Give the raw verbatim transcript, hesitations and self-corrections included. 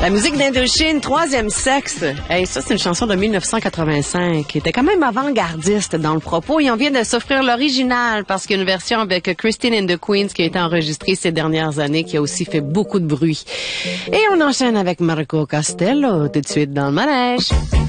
La musique d'Indochine, Troisième Sexe. Hey, ça, c'est une chanson de mille neuf cent quatre-vingt-cinq qui était quand même avant-gardiste dans le propos. Et on vient de s'offrir l'original parce qu'il y a une version avec Christine and the Queens qui a été enregistrée ces dernières années qui a aussi fait beaucoup de bruit. Et on enchaîne avec Marco Costello tout de suite dans le manège.